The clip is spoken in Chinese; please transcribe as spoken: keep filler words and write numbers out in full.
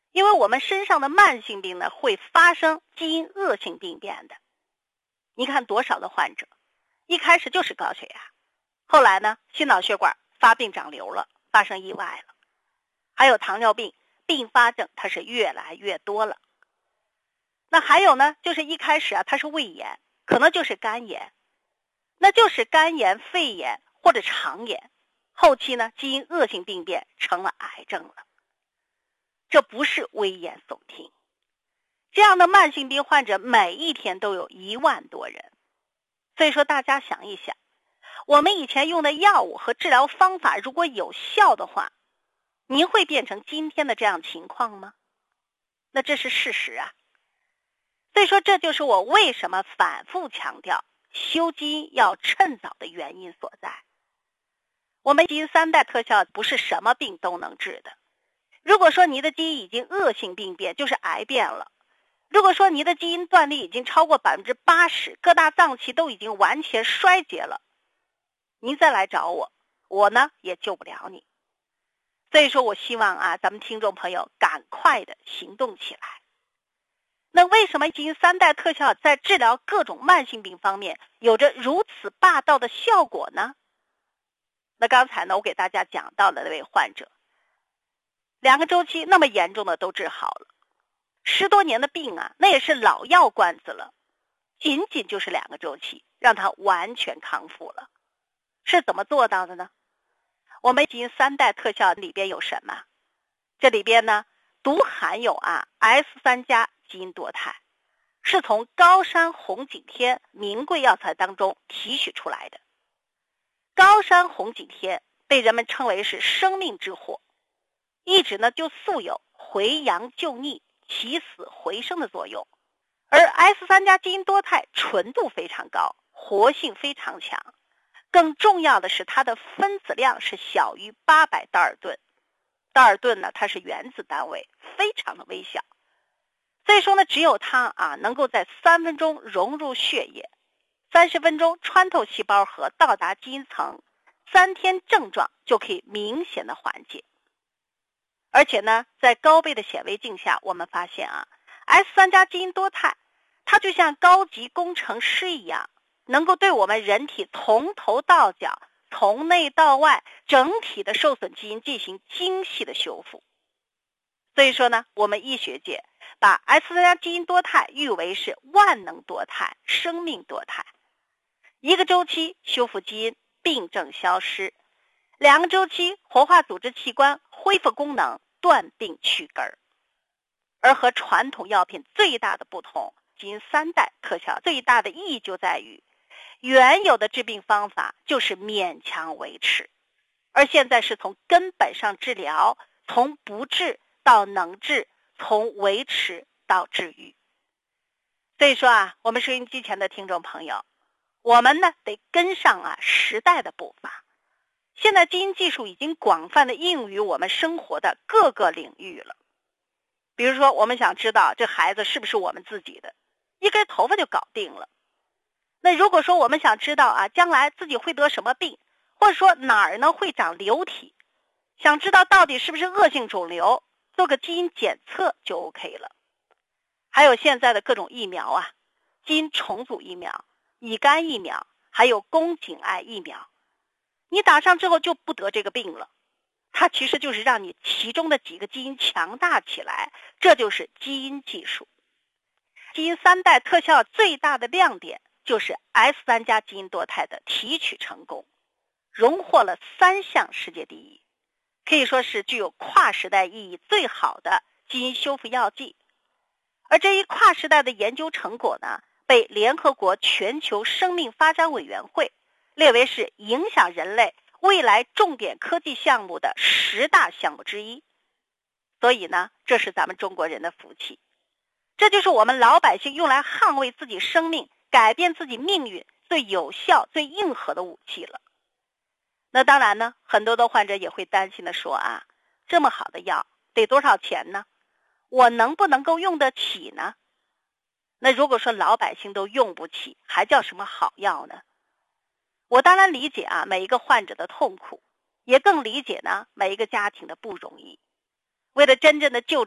因为我们身上的慢性病呢，会发生基因恶性病变的。你看多少的患者，一开始就是高血压，后来呢，心脑血管发病长瘤了，发生意外了。还有糖尿病并发症，它是越来越多了。那还有呢，就是一开始啊，它是胃炎，可能就是肝炎，那就是肝炎、肺炎或者肠炎，后期呢，基因恶性病变成了癌症了。这不是危言耸听，这样的慢性病患者每一天都有一万多人。所以说大家想一想，我们以前用的药物和治疗方法如果有效的话，您会变成今天的这样情况吗？那这是事实啊。所以说这就是我为什么反复强调修基因要趁早的原因所在。我们基因三代特效不是什么病都能治的。如果说你的基因已经恶性病变，就是癌变了，如果说你的基因断裂已经超过 百分之八十， 各大脏器都已经完全衰竭了，您再来找我，我呢也救不了你。所以说我希望啊，咱们听众朋友赶快的行动起来。那为什么基因三代特效在治疗各种慢性病方面有着如此霸道的效果呢？那刚才呢，我给大家讲到了那位患者，两个周期那么严重的都治好了，十多年的病啊，那也是老药罐子了，仅仅就是两个周期，让他完全康复了。是怎么做到的呢？我们基因三代特效里边有什么？这里边呢，独含有啊 S 三 加基因多肽，是从高山红景天名贵药材当中提取出来的。高山红景天被人们称为是生命之火，一直呢就素有回阳救逆、起死回生的作用。而 S 三 加基因多肽纯度非常高，活性非常强，更重要的是它的分子量是小于八百道尔顿。道尔顿呢，它是原子单位，非常的微小。所以说呢，只有它啊能够在三分钟融入血液，三十分钟穿透细胞核到达基因层，三天症状就可以明显的缓解。而且呢，在高倍的显微镜下，我们发现啊 S 三 加基因多肽，它就像高级工程师一样，能够对我们人体从头到脚、从内到外整体的受损基因进行精细的修复。所以说呢，我们医学界把 S 三 加基因多肽誉为是万能多肽、生命多肽。一个周期修复基因，病症消失；两个周期活化组织器官，恢复功能，断病去根儿。而和传统药品最大的不同，基因三代特效最大的意义就在于，原有的治病方法就是勉强维持，而现在是从根本上治疗，从不治到能治，从维持到治愈。所以说啊，我们收音机前的听众朋友，我们呢得跟上啊时代的步伐。现在基因技术已经广泛的应用于我们生活的各个领域了。比如说，我们想知道这孩子是不是我们自己的，一根头发就搞定了。那如果说我们想知道啊，将来自己会得什么病，或者说哪儿呢会长瘤体，想知道到底是不是恶性肿瘤，做个基因检测就 OK 了。还有现在的各种疫苗啊，基因重组疫苗、乙肝疫苗，还有宫颈癌疫苗，你打上之后就不得这个病了。它其实就是让你其中的几个基因强大起来，这就是基因技术。基因三代特效最大的亮点就是 S 三 加基因多肽的提取成功，荣获了三项世界第一，可以说是具有跨时代意义最好的基因修复药剂。而这一跨时代的研究成果呢，被联合国全球生命发展委员会列为是影响人类未来重点科技项目的十大项目之一。所以呢，这是咱们中国人的福气，这就是我们老百姓用来捍卫自己生命、改变自己命运最有效、最硬核的武器了。那当然呢，很多的患者也会担心的说啊，这么好的药得多少钱呢？我能不能够用得起呢？那如果说老百姓都用不起，还叫什么好药呢？我当然理解啊每一个患者的痛苦，也更理解呢每一个家庭的不容易。为了真正的救治